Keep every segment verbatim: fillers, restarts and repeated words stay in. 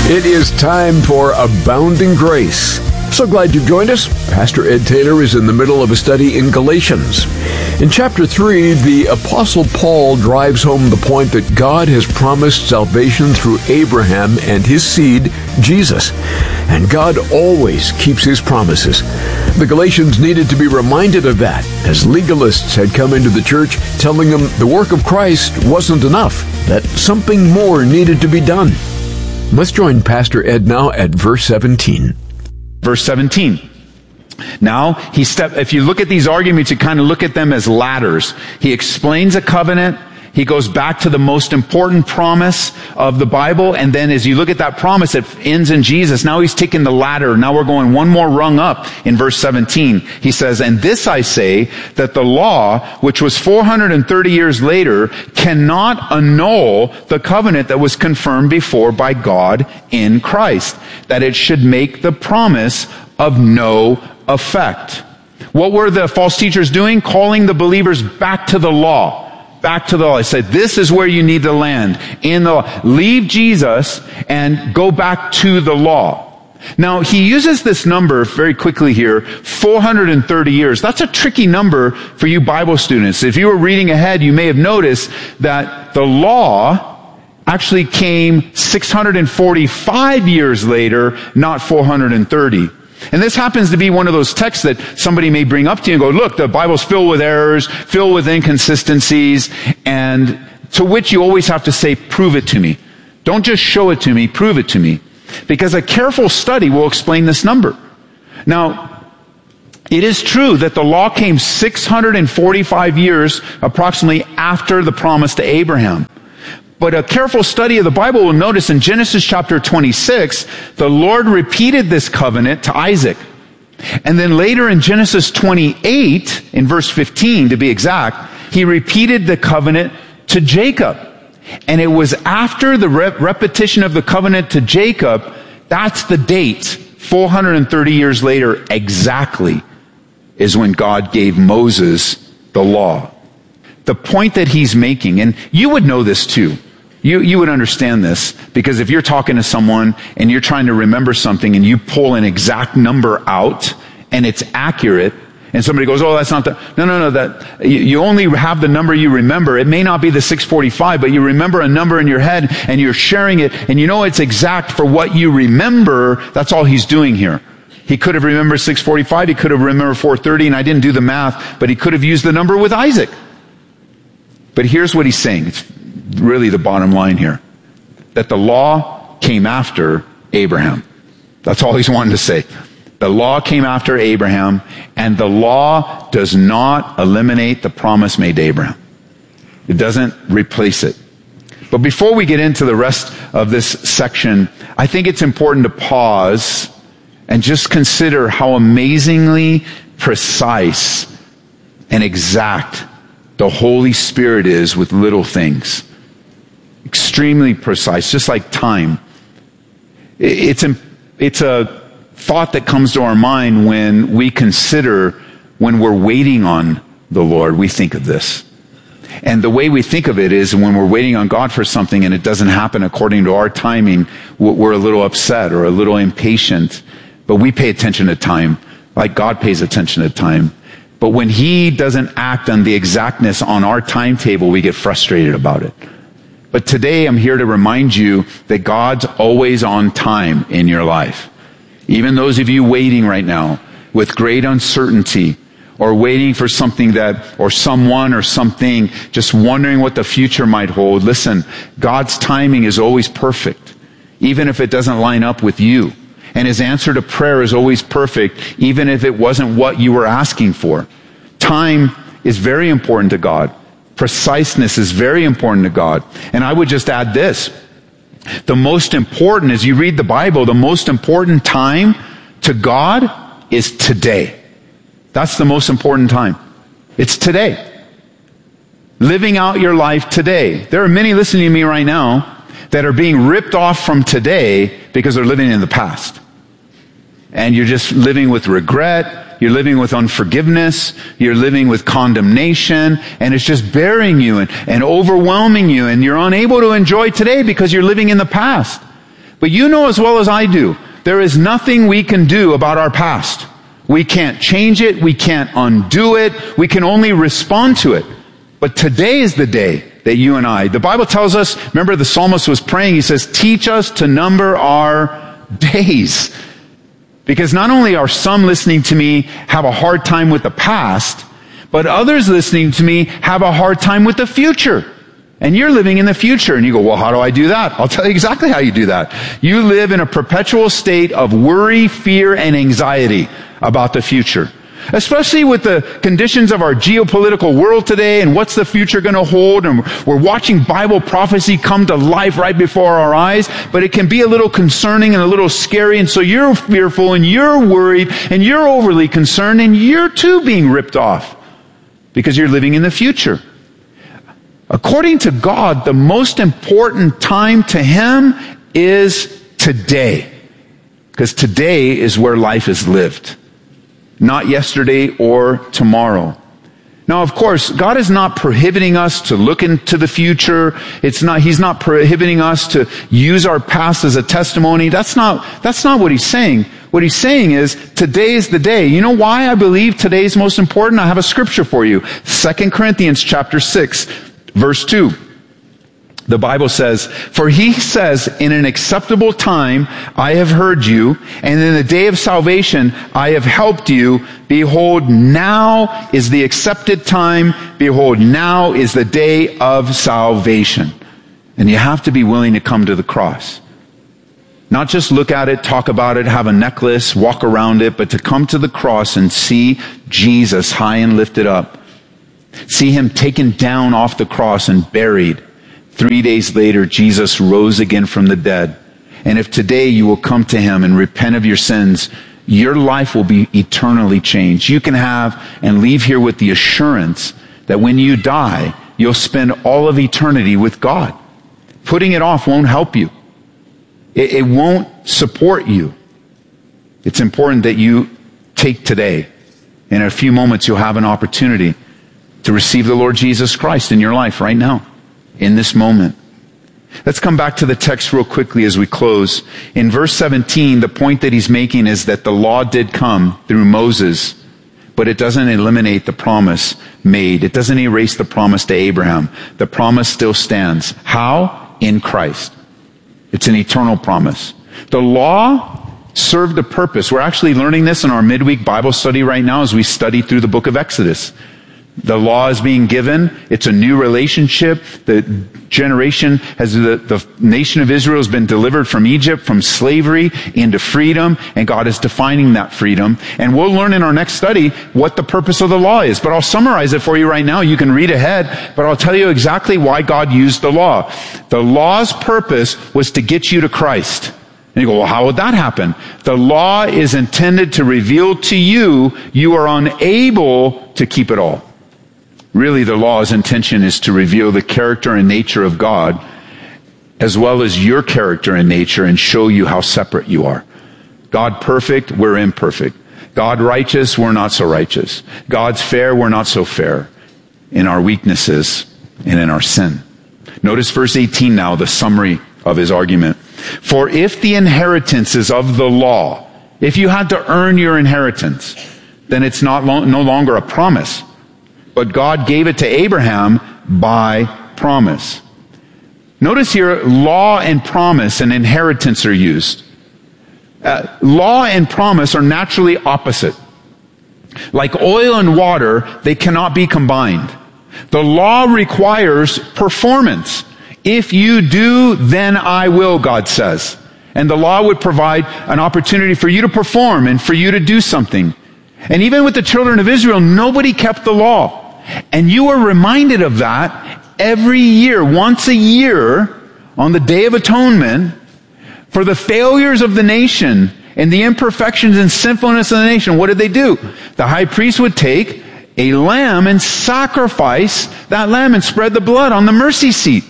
It is time for Abounding Grace. So glad you've joined us. Pastor Ed Taylor is in the middle of a study in Galatians. In chapter three, the Apostle Paul drives home the point that God has promised salvation through Abraham and his seed, Jesus. And God always keeps his promises. The Galatians needed to be reminded of that, as legalists had come into the church telling them the work of Christ wasn't enough, that something more needed to be done. Let's join Pastor Ed now at verse seventeen. Verse seventeen. Now, he step, if you look at these arguments, you kind of look at them as ladders. He explains a covenant. He goes back to the most important promise of the Bible. And then as you look at that promise, it ends in Jesus. Now he's taking the ladder. Now we're going one more rung up in verse seventeen. He says, "And this I say, that the law, which was four hundred thirty years later, cannot annul the covenant that was confirmed before by God in Christ, that it should make the promise of no effect." What were the false teachers doing? Calling the believers back to the law. Back to the law. I said, this is where you need to land. In the law. Leave Jesus and go back to the law. Now, he uses this number very quickly here, four hundred thirty years. That's a tricky number for you Bible students. If you were reading ahead, you may have noticed that the law actually came six hundred forty-five years later, not four hundred thirty. And this happens to be one of those texts that somebody may bring up to you and go, look, the Bible's filled with errors, filled with inconsistencies, and to which you always have to say, prove it to me. Don't just show it to me, prove it to me. Because a careful study will explain this number. Now, it is true that the law came six hundred forty-five years approximately after the promise to Abraham. But a careful study of the Bible will notice in Genesis chapter twenty-six, the Lord repeated this covenant to Isaac. And then later in Genesis twenty-eight, in verse fifteen to be exact, he repeated the covenant to Jacob. And it was after the rep- repetition of the covenant to Jacob, that's the date, four hundred thirty years later exactly, is when God gave Moses the law. The point that he's making, and you would know this too, You, you would understand this, because if you're talking to someone and you're trying to remember something and you pull an exact number out and it's accurate, and somebody goes, oh, that's not the, no, no, no, that, you, you only have the number you remember. It may not be the six forty-five, but you remember a number in your head and you're sharing it and you know it's exact for what you remember. That's all he's doing here. He could have remembered six forty-five, he could have remembered four thirty, and I didn't do the math, but he could have used the number with Isaac. But here's what he's saying. It's really the bottom line here. That the law came after Abraham. That's all he's wanting to say. The law came after Abraham, and the law does not eliminate the promise made to Abraham. It doesn't replace it. But before we get into the rest of this section, I think it's important to pause and just consider how amazingly precise and exact the Holy Spirit is with little things. Extremely precise, just like time. It's a, it's a thought that comes to our mind when we consider, when we're waiting on the Lord, we think of this. And the way we think of it is when we're waiting on God for something and it doesn't happen according to our timing, we're a little upset or a little impatient. But we pay attention to time, like God pays attention to time. But when He doesn't act on the exactness on our timetable, we get frustrated about it. But today I'm here to remind you that God's always on time in your life. Even those of you waiting right now with great uncertainty, or waiting for something that, or someone or something, just wondering what the future might hold. Listen, God's timing is always perfect, even if it doesn't line up with you. And His answer to prayer is always perfect, even if it wasn't what you were asking for. Time is very important to God. Preciseness is very important to God. And I would just add this. The most important, as you read the Bible, the most important time to God is today. That's the most important time. It's today. Living out your life today. There are many listening to me right now that are being ripped off from today because they're living in the past. And you're just living with regret. You're living with unforgiveness. You're living with condemnation. And it's just burying you and, and overwhelming you. And you're unable to enjoy today because you're living in the past. But you know as well as I do, there is nothing we can do about our past. We can't change it. We can't undo it. We can only respond to it. But today is the day that you and I, the Bible tells us, remember the psalmist was praying, he says, teach us to number our days. Because not only are some listening to me have a hard time with the past, but others listening to me have a hard time with the future. And you're living in the future. And you go, well, how do I do that? I'll tell you exactly how you do that. You live in a perpetual state of worry, fear, and anxiety about the future. Especially with the conditions of our geopolitical world today and what's the future going to hold. And we're watching Bible prophecy come to life right before our eyes. But it can be a little concerning and a little scary. And so you're fearful and you're worried and you're overly concerned and you're too being ripped off because you're living in the future. According to God, the most important time to Him is today. Because today is where life is lived. Not yesterday or tomorrow. Now, of course, God is not prohibiting us to look into the future. It's not, He's not prohibiting us to use our past as a testimony. That's not, that's not what He's saying. What He's saying is, today is the day. You know why I believe today is most important? I have a scripture for you. Second Corinthians chapter six. Verse two, the Bible says, for He says, in an acceptable time I have heard you, and in the day of salvation I have helped you. Behold, now is the accepted time. Behold, now is the day of salvation. And you have to be willing to come to the cross. Not just look at it, talk about it, have a necklace, walk around it, but to come to the cross and see Jesus high and lifted up. See Him taken down off the cross and buried. Three days later, Jesus rose again from the dead. And if today you will come to Him and repent of your sins, your life will be eternally changed. You can have and leave here with the assurance that when you die, you'll spend all of eternity with God. Putting it off won't help you. It, it won't support you. It's important that you take today. In a few moments, you'll have an opportunity to receive the Lord Jesus Christ in your life right now, in this moment. Let's come back to the text real quickly as we close. In verse seventeen, the point that he's making is that the law did come through Moses, but it doesn't eliminate the promise made. It doesn't erase the promise to Abraham. The promise still stands. How? In Christ. It's an eternal promise. The law served a purpose. We're actually learning this in our midweek Bible study right now as we study through the book of Exodus. The law is being given. It's a new relationship. The generation has, the, the nation of Israel has been delivered from Egypt, from slavery into freedom, and God is defining that freedom. And we'll learn in our next study what the purpose of the law is. But I'll summarize it for you right now. You can read ahead, but I'll tell you exactly why God used the law. The law's purpose was to get you to Christ. And you go, well, how would that happen? The law is intended to reveal to you, you are unable to keep it all. Really, the law's intention is to reveal the character and nature of God, as well as your character and nature, and show you how separate you are. God perfect, we're imperfect. God righteous, we're not so righteous. God's fair, we're not so fair. In our weaknesses and in our sin. Notice verse eighteen now, the summary of his argument. For if the inheritance is of the law, if you had to earn your inheritance, then it's not lo- no longer a promise. But God gave it to Abraham by promise. Notice here, law and promise and inheritance are used. Uh, law and promise are naturally opposite. Like oil and water, they cannot be combined. The law requires performance. If you do, then I will, God says. And the law would provide an opportunity for you to perform and for you to do something. And even with the children of Israel, nobody kept the law. And you are reminded of that every year, once a year, on the Day of Atonement, for the failures of the nation and the imperfections and sinfulness of the nation. What did they do? The high priest would take a lamb and sacrifice that lamb and spread the blood on the mercy seat.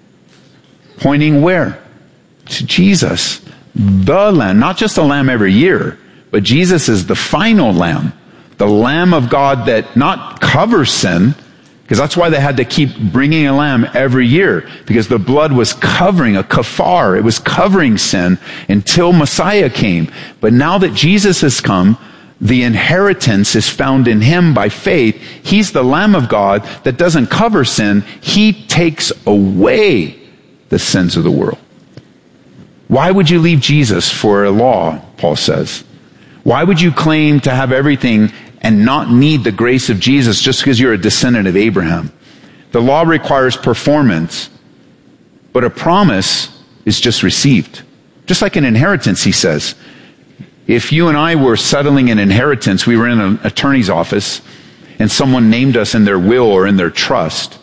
Pointing where? To Jesus, the lamb. Not just a lamb every year, but Jesus is the final lamb. The Lamb of God that not covers sin, Because that's why they had to keep bringing a lamb every year, because the blood was covering a kafar. It was covering sin until Messiah came. But now that Jesus has come, the inheritance is found in him by faith. He's the Lamb of God that doesn't cover sin. He takes away the sins of the world. Why would you leave Jesus for a law, Paul says? Why would you claim to have everything and not need the grace of Jesus just because you're a descendant of Abraham? The law requires performance, but a promise is just received. Just like an inheritance, he says. If you and I were settling an inheritance, we were in an attorney's office, and someone named us in their will or in their trust,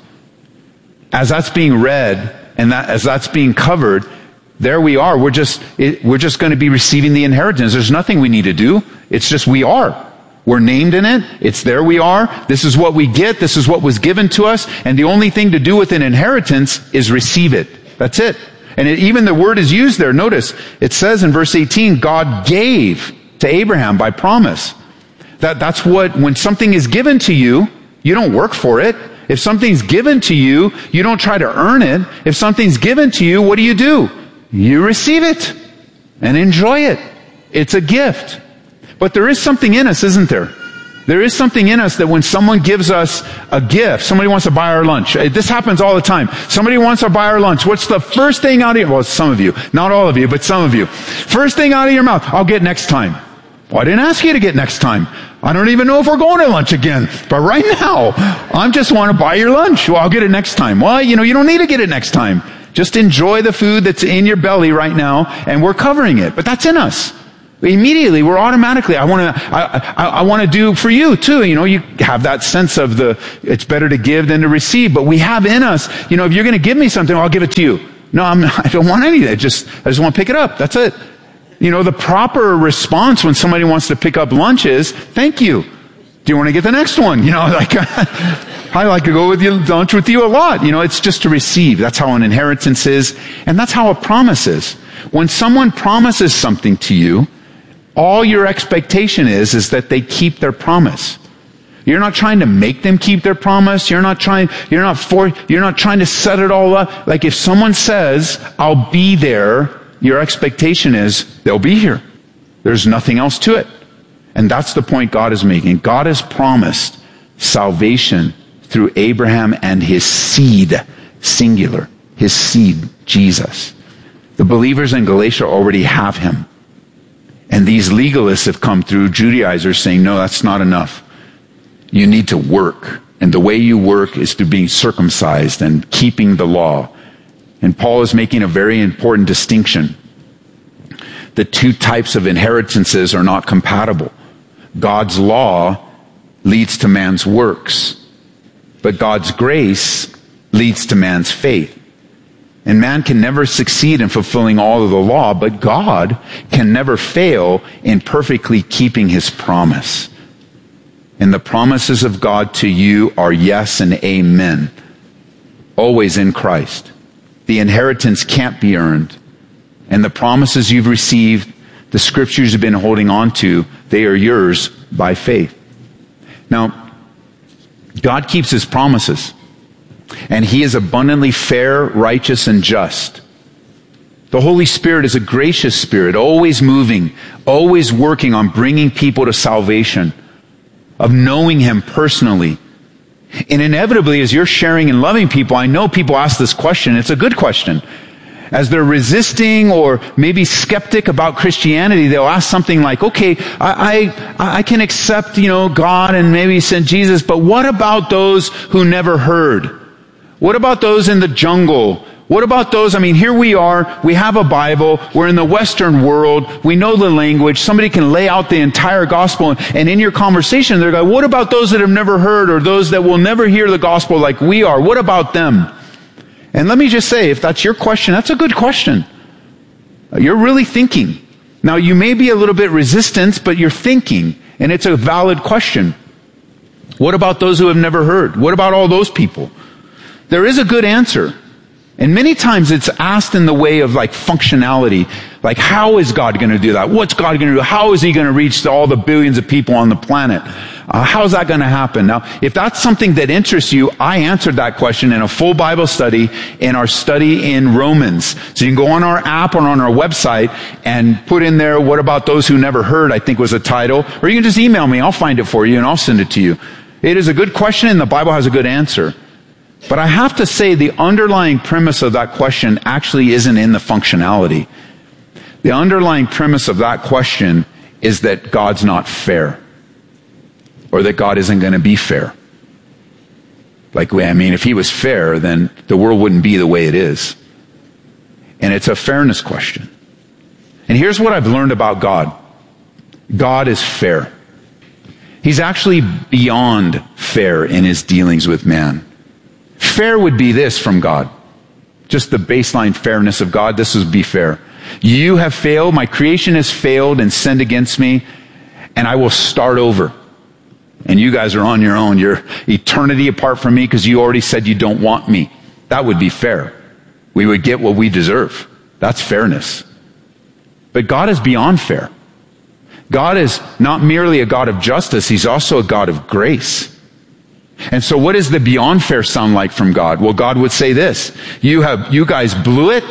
as that's being read, and that, as that's being covered, there we are. We're just, it, we're just going to be receiving the inheritance. There's nothing we need to do. It's just we are. We're named in it. It's there we are. This is what we get. This is what was given to us. And the only thing to do with an inheritance is receive it. That's it. And it, even the word is used there. Notice, it says in verse eighteen, God gave to Abraham by promise. That, that's what, when something is given to you, you don't work for it. If something's given to you, you don't try to earn it. If something's given to you, what do you do? You receive it and enjoy it. It's a gift. But there is something in us, isn't there? There is something in us that when someone gives us a gift, somebody wants to buy our lunch. This happens all the time. Somebody wants to buy our lunch. What's the first thing out of your, well, some of you, not all of you, but some of you. First thing out of your mouth, I'll get next time. Well, I didn't ask you to get next time. I don't even know if we're going to lunch again. But right now, I just want to buy your lunch. Well, I'll get it next time. Well, you know, you don't need to get it next time. Just enjoy the food that's in your belly right now, and we're covering it. But that's in us. Immediately, we're automatically, I want to, I, I, I want to do for you too. You know, you have that sense of the, it's better to give than to receive. But we have in us, you know, if you're going to give me something, I'll give it to you. No, I'm not, I don't want any of that. Just, I just want to pick it up. That's it. You know, the proper response when somebody wants to pick up lunch is, thank you. Do you want to get the next one? You know, like, I like to go with you, lunch with you a lot. You know, it's just to receive. That's how an inheritance is. And that's how a promise is. When someone promises something to you, all your expectation is, is that they keep their promise. You're not trying to make them keep their promise. You're not trying, you're not for, you're not trying to set it all up. Like if someone says, I'll be there, your expectation is they'll be here. There's nothing else to it. And that's the point God is making. God has promised salvation through Abraham and his seed, singular, his seed, Jesus. The believers in Galatia already have him. And these legalists have come through, Judaizers, saying, no, that's not enough. You need to work. And the way you work is through being circumcised and keeping the law. And Paul is making a very important distinction. The two types of inheritances are not compatible. God's law leads to man's works, but God's grace leads to man's faith. And man can never succeed in fulfilling all of the law, but God can never fail in perfectly keeping his promise. And the promises of God to you are yes and amen, always in Christ. The inheritance can't be earned. And the promises you've received, the scriptures you've been holding on to, they are yours by faith. Now, God keeps his promises. And he is abundantly fair, righteous, and just. The Holy Spirit is a gracious Spirit, always moving, always working on bringing people to salvation, of knowing him personally. And inevitably, as you're sharing and loving people, I know people ask this question. It's a good question. As they're resisting or maybe skeptic about Christianity, they'll ask something like, okay, I, I, I can accept, you know, God and maybe send Jesus, but what about those who never heard? What about those in the jungle? What about those? I mean, here we are. We have a Bible. We're in the Western world. We know the language. Somebody can lay out the entire gospel. And in your conversation, they're going, what about those that have never heard or those that will never hear the gospel like we are? What about them? And let me just say, if that's your question, that's a good question. You're really thinking. Now, you may be a little bit resistant, but you're thinking. And it's a valid question. What about those who have never heard? What about all those people? There is a good answer. And many times it's asked in the way of like functionality. Like, how is God going to do that? What's God going to do? How is he going to reach all the billions of people on the planet? Uh, how's that going to happen? Now, if that's something that interests you, I answered that question in a full Bible study in our study in Romans. So you can go on our app or on our website and put in there, what about those who never heard, I think was a title. Or you can just email me. I'll find it for you and I'll send it to you. It is a good question and the Bible has a good answer. But I have to say the underlying premise of that question actually isn't in the functionality. The underlying premise of that question is that God's not fair. Or that God isn't going to be fair. Like, I mean, if he was fair, then the world wouldn't be the way it is. And it's a fairness question. And here's what I've learned about God. God is fair. He's actually beyond fair in his dealings with man. Fair would be this from God. Just the baseline fairness of God. This would be fair. You have failed. My creation has failed and sinned against me. And I will start over. And you guys are on your own. You're eternity apart from me because you already said you don't want me. That would be fair. We would get what we deserve. That's fairness. But God is beyond fair. God is not merely a God of justice. He's also a God of grace. And so what does the beyond fair sound like from God? Well, God would say this. You have, you guys blew it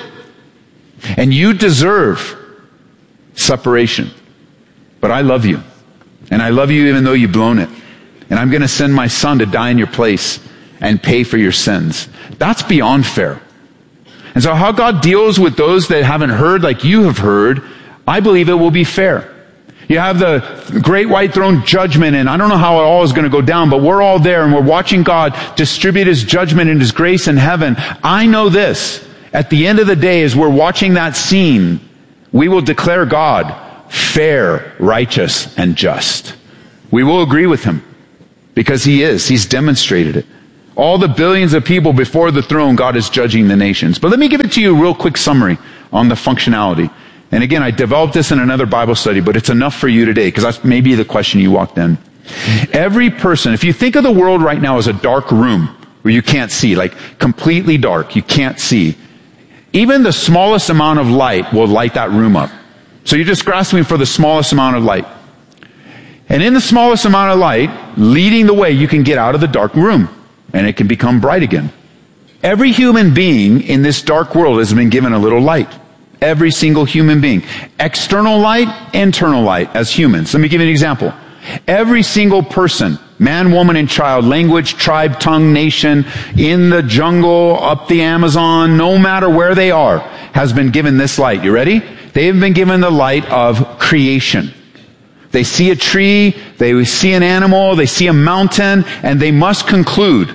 and you deserve separation. But I love you. And I love you even though you've blown it. And I'm going to send my son to die in your place and pay for your sins. That's beyond fair. And so how God deals with those that haven't heard like you have heard, I believe it will be fair. You have the great white throne judgment, and I don't know how it all is going to go down, but we're all there and we're watching God distribute his judgment and his grace in heaven. I know this. At the end of the day, as we're watching that scene, we will declare God fair, righteous, and just. We will agree with him because he is. He's demonstrated it. All the billions of people before the throne, God is judging the nations. But let me give it to you a real quick summary on the functionality. And again, I developed this in another Bible study, but it's enough for you today because that's maybe the question you walked in. Every person, if you think of the world right now as a dark room where you can't see, like completely dark, you can't see, even the smallest amount of light will light that room up. So you're just grasping for the smallest amount of light. And in the smallest amount of light, leading the way, you can get out of the dark room. And it can become bright again. Every human being in this dark world has been given a little light. Every single human being. External light, internal light as humans. Let me give you an example. Every single person, man, woman, and child, language, tribe, tongue, nation, in the jungle, up the Amazon, no matter where they are, has been given this light. You ready? They have been given the light of creation. They see a tree, they see an animal, they see a mountain, and they must conclude,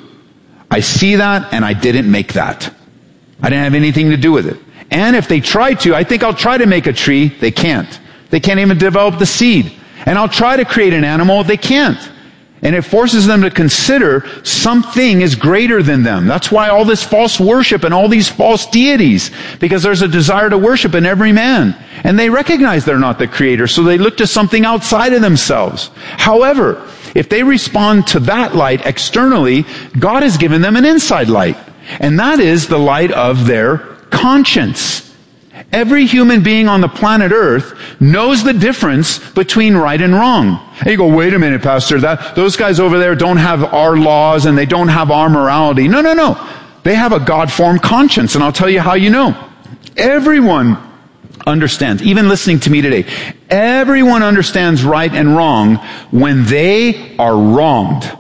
I see that and I didn't make that. I didn't have anything to do with it. And if they try to, I think I'll try to make a tree, they can't. They can't even develop the seed. And I'll try to create an animal, they can't. And it forces them to consider something is greater than them. That's why all this false worship and all these false deities, because there's a desire to worship in every man. And they recognize they're not the creator, so they look to something outside of themselves. However, if they respond to that light externally, God has given them an inside light. And that is the light of their conscience. Every human being on the planet Earth knows the difference between right and wrong. And you go, wait a minute, Pastor, that, those guys over there don't have our laws and they don't have our morality. No, no, no. They have a God-formed conscience, and I'll tell you how you know. Everyone understands, even listening to me today, everyone understands right and wrong when they are wronged.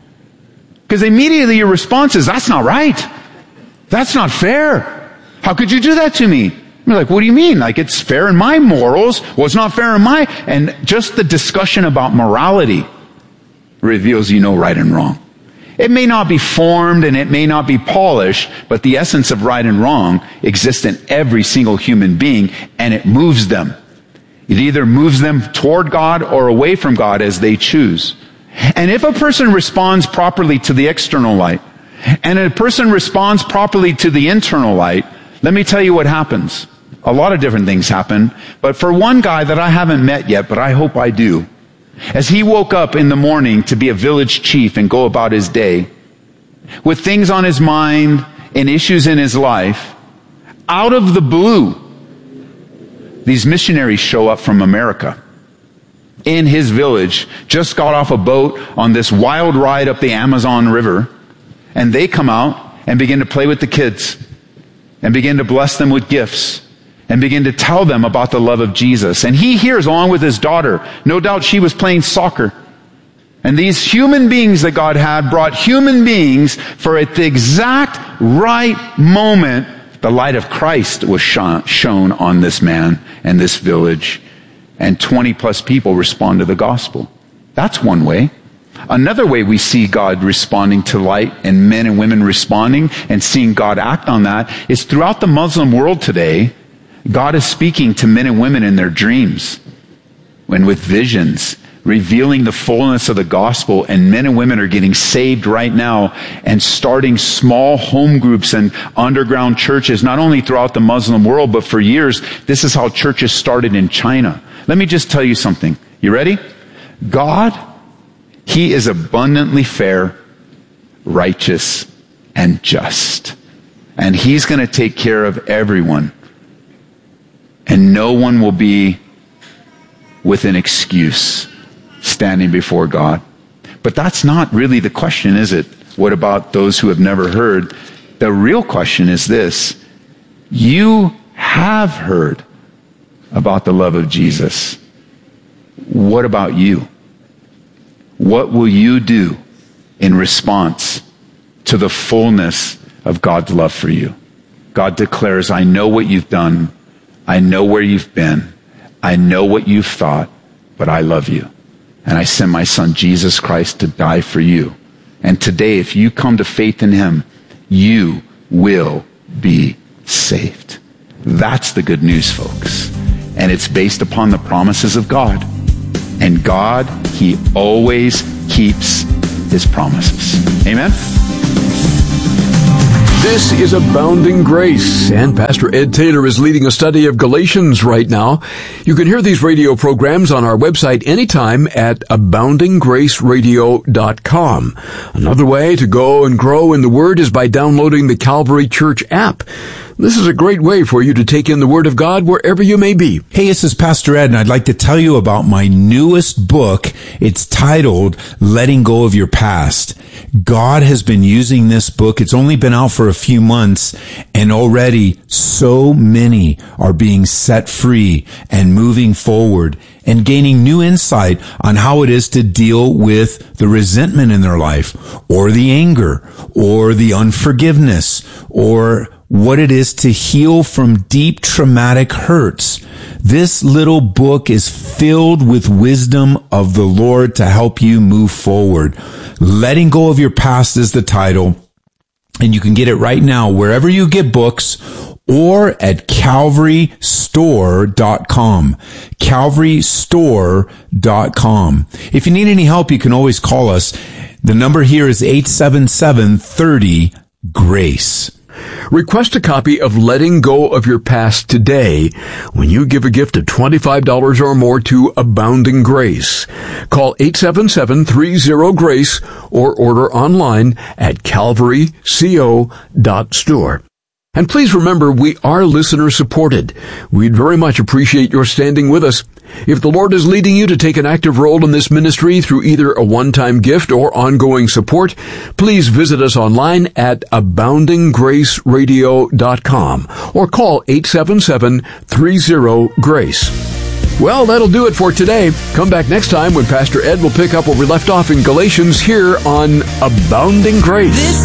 Because immediately your response is, that's not right. That's not fair. How could you do that to me? You're like, what do you mean? Like, it's fair in my morals. Well, it's not fair in my... And just the discussion about morality reveals you know right and wrong. It may not be formed and it may not be polished, but the essence of right and wrong exists in every single human being, and it moves them. It either moves them toward God or away from God as they choose. And if a person responds properly to the external light, and a person responds properly to the internal light, let me tell you what happens. A lot of different things happen, but for one guy that I haven't met yet, but I hope I do, as he woke up in the morning to be a village chief and go about his day, with things on his mind and issues in his life, out of the blue, these missionaries show up from America. In his village, just got off a boat on this wild ride up the Amazon River, and they come out and begin to play with the kids, and begin to bless them with gifts, and begin to tell them about the love of Jesus. And he hears, along with his daughter, no doubt she was playing soccer. And these human beings that God had brought human beings for at the exact right moment, the light of Christ was shone on this man and this village, and twenty plus people respond to the gospel. That's one way. Another way we see God responding to light and men and women responding and seeing God act on that is throughout the Muslim world today, God is speaking to men and women in their dreams and with visions, revealing the fullness of the gospel, and men and women are getting saved right now and starting small home groups and underground churches, not only throughout the Muslim world, but for years, this is how churches started in China. Let me just tell you something. You ready? God, He is abundantly fair, righteous, and just. And He's going to take care of everyone. And no one will be with an excuse standing before God. But that's not really the question, is it? What about those who have never heard? The real question is this. You have heard about the love of Jesus. What about you? What will you do in response to the fullness of God's love for you? God declares, I know what you've done. I know where you've been. I know what you've thought, but I love you. And I sent my son Jesus Christ to die for you. And today, if you come to faith in Him, you will be saved. That's the good news, folks. And it's based upon the promises of God. And God, He always keeps His promises. Amen? This is Abounding Grace, and Pastor Ed Taylor is leading a study of Galatians right now. You can hear these radio programs on our website anytime at abounding grace radio dot com. Another way to go and grow in the Word is by downloading the Calvary Church app. This is a great way for you to take in the Word of God wherever you may be. Hey, this is Pastor Ed, and I'd like to tell you about my newest book. It's titled Letting Go of Your Past. God has been using this book. It's only been out for a few months, and already so many are being set free and moving forward and gaining new insight on how it is to deal with the resentment in their life, or the anger, or the unforgiveness, or what it is to heal from deep traumatic hurts. This little book is filled with wisdom of the Lord to help you move forward. Letting Go of Your Past is the title, and you can get it right now wherever you get books or at calvary store dot com. calvary store dot com. If you need any help, you can always call us. The number here is eight seven seven, three zero, GRACE. Request a copy of Letting Go of Your Past today when you give a gift of twenty-five dollars or more to Abounding Grace. Call eight seven seven, three zero, GRACE or order online at calvary co dot store. And please remember, we are listener supported. We'd very much appreciate your standing with us. If the Lord is leading you to take an active role in this ministry through either a one-time gift or ongoing support, please visit us online at abounding grace radio dot com or call eight seven seven, three zero, GRACE. Well, that'll do it for today. Come back next time when Pastor Ed will pick up where we left off in Galatians here on Abounding Grace. This